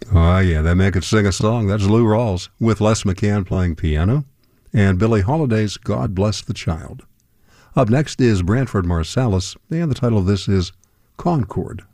Oh, yeah, they make it sing a song. That's Lou Rawls with Les McCann playing piano and Billie Holiday's God Bless the Child. Up next is Branford Marsalis, and the title of this is Concord.